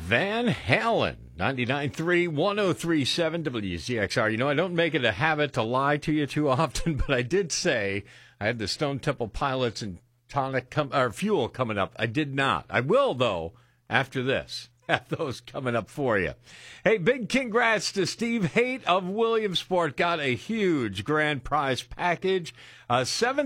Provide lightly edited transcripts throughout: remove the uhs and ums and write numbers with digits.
Van Halen, 99.3, 103.7 WZXR. You know, I don't make it a habit to lie to you too often, but I did say I had the Stone Temple Pilots and tonic fuel coming up. I did not. I will, though, after this. Have those coming up for you. Hey, big congrats to Steve Haight of Williamsport. Got a huge grand prize package, a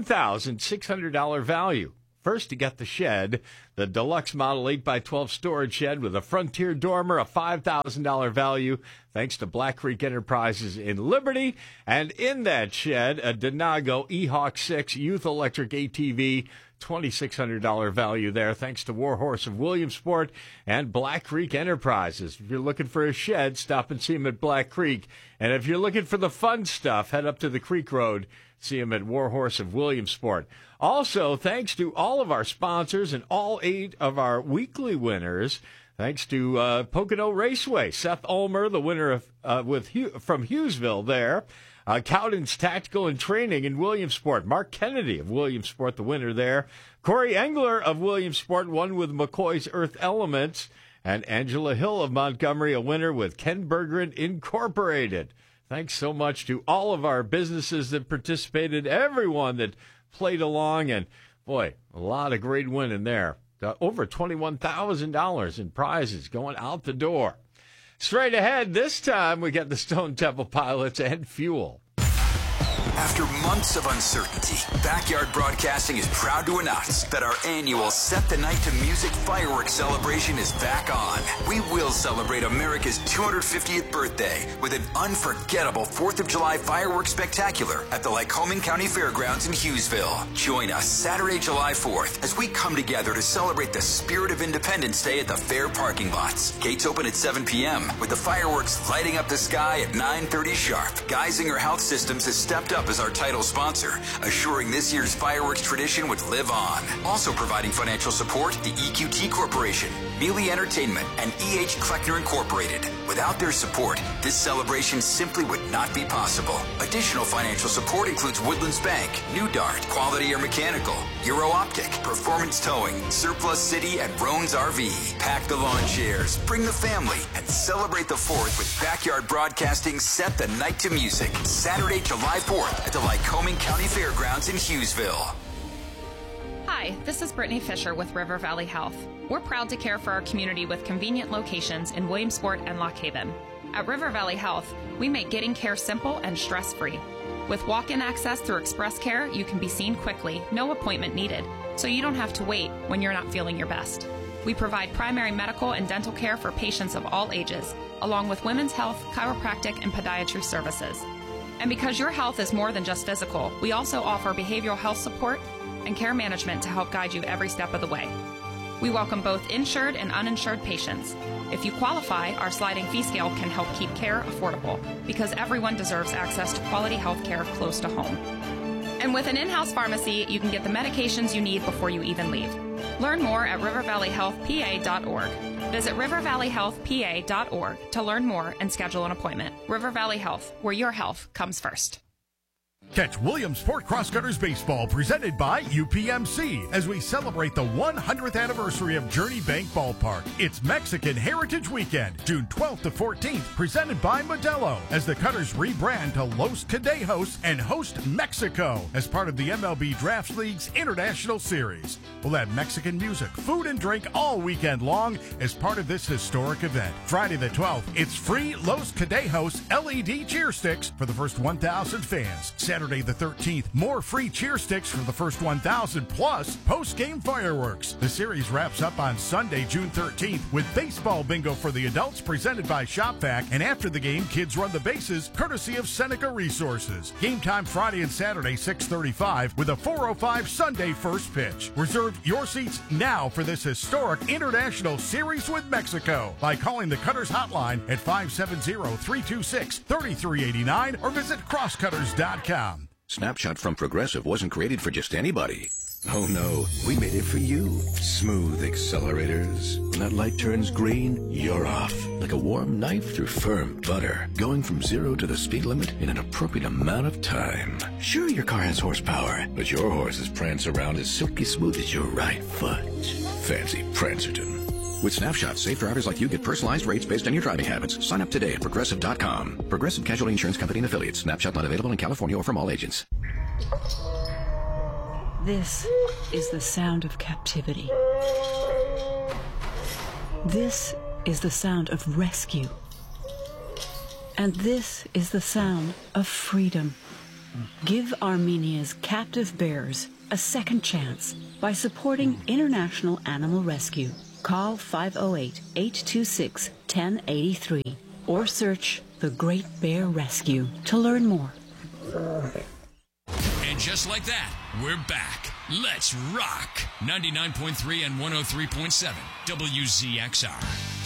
$7,600 value. First, he got the shed, the deluxe model 8x12 storage shed with a Frontier dormer, a $5,000 value, thanks to Black Creek Enterprises in Liberty. And in that shed, a Denago E-Hawk 6 Youth Electric ATV, $2,600 value there, thanks to Warhorse of Williamsport and Black Creek Enterprises. If you're looking for a shed, stop and see them at Black Creek. And if you're looking for the fun stuff, head up to the Creek Road. See them at Warhorse of Williamsport. Also, thanks to all of our sponsors and all 8 of our weekly winners, thanks to Pocono Raceway, Seth Ulmer, the winner of from Hughesville there, Cowden's Tactical and Training in Williamsport, Mark Kennedy of Williamsport, the winner there, Corey Engler of Williamsport, won with McCoy's Earth Elements, and Angela Hill of Montgomery, a winner with Ken Bergeron Incorporated. Thanks so much to all of our businesses that participated, everyone that played along, and, boy, a lot of great winning there. Over $21,000 in prizes going out the door. Straight ahead, this time we got the Stone Temple Pilots and Fuel. After months of uncertainty, Backyard Broadcasting is proud to announce that our annual Set the Night to Music fireworks celebration is back on. We will celebrate America's 250th birthday with an unforgettable 4th of July fireworks spectacular at the Lycoming County Fairgrounds in Hughesville. Join us Saturday, July 4th as we come together to celebrate the spirit of Independence Day at the fair parking lots. Gates open at 7 p.m. with the fireworks lighting up the sky at 9:30 sharp. Geisinger Health Systems has stepped up as our title sponsor, assuring this year's fireworks tradition would live on. Also providing financial support, the EQT Corporation, Mealy Entertainment, and E.H. Kleckner Incorporated. Without their support, this celebration simply would not be possible. Additional financial support includes Woodlands Bank, New Dart, Quality Air Mechanical, Euro Optic, Performance Towing, Surplus City, and Roan's RV. Pack the lawn chairs, bring the family, and celebrate the 4th with Backyard Broadcasting Set the Night to Music. Saturday, July 4th at the Lycoming County Fairgrounds in Hughesville. Hi, this is Brittany Fisher with River Valley Health. We're proud to care for our community with convenient locations in Williamsport and Lock Haven. At River Valley Health, we make getting care simple and stress-free. With walk-in access through Express Care, you can be seen quickly, no appointment needed, so you don't have to wait when you're not feeling your best. We provide primary medical and dental care for patients of all ages, along with women's health, chiropractic, and podiatry services. And because your health is more than just physical, we also offer behavioral health support and care management to help guide you every step of the way. We welcome both insured and uninsured patients. If you qualify, our sliding fee scale can help keep care affordable because everyone deserves access to quality health care close to home. And with an in-house pharmacy, you can get the medications you need before you even leave. Learn more at rivervalleyhealthpa.org. Visit rivervalleyhealthpa.org to learn more and schedule an appointment. River Valley Health, where your health comes first. Catch Williamsport Crosscutters Baseball presented by UPMC as we celebrate the 100th anniversary of Journey Bank Ballpark. It's Mexican Heritage Weekend, June 12th to 14th, presented by Modelo as the Cutters rebrand to Los Cadejos and host Mexico as part of the MLB Draft League's International Series. We'll have Mexican music, food, and drink all weekend long as part of this historic event. Friday the 12th, it's free Los Cadejos LED cheer sticks for the first 1,000 fans. Saturday the 13th, more free cheer sticks for the first 1,000 plus post-game fireworks. The series wraps up on Sunday, June 13th with baseball bingo for the adults presented by ShopVac, and after the game, kids run the bases courtesy of Seneca Resources. Game time Friday and Saturday, 6:35 with a 4:05 Sunday first pitch. Reserve your seats now for this historic international series with Mexico by calling the Cutters hotline at 570-326-3389 or visit crosscutters.com. Snapshot from Progressive wasn't created for just anybody. Oh no, we made it for you. Smooth accelerators. When that light turns green, you're off. Like a warm knife through firm butter. Going from 0 to the speed limit in an appropriate amount of time. Sure, your car has horsepower, but your horses prance around as silky smooth as your right foot. Fancy Prancerton. With Snapshot, safe drivers like you get personalized rates based on your driving habits. Sign up today at Progressive.com. Progressive Casualty Insurance Company and Affiliates. Snapshot not available in California or from all agents. This is the sound of captivity. This is the sound of rescue. And this is the sound of freedom. Give Armenia's captive bears a second chance by supporting International Animal Rescue. Call 508-826-1083 or search The Great Bear Rescue to learn more. And just like that, we're back. Let's rock. 99.3 and 103.7 WZXR.